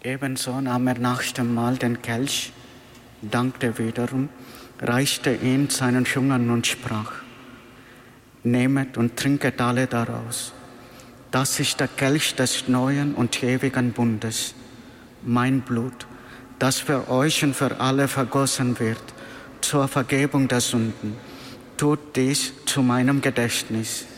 Ebenso nahm er nach dem Mahl den Kelch, dankte wiederum, reichte ihn seinen Jüngern und sprach: Nehmet und trinket alle daraus. Das ist der Kelch des neuen und ewigen Bundes, mein Blut, das für euch und für alle vergossen wird, zur Vergebung der Sünden. Tut dies zu meinem Gedächtnis.